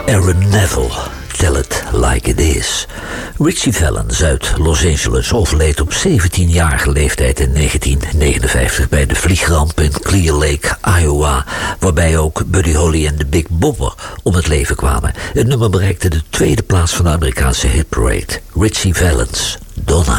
Aaron Neville, Tell It Like It Is. Ritchie Valens uit Los Angeles overleed op 17-jarige leeftijd in 1959 bij de vliegramp in Clear Lake, Iowa, waarbij ook Buddy Holly en de Big Bopper om het leven kwamen. Het nummer bereikte de tweede plaats van de Amerikaanse hitparade. Ritchie Valens, Donna.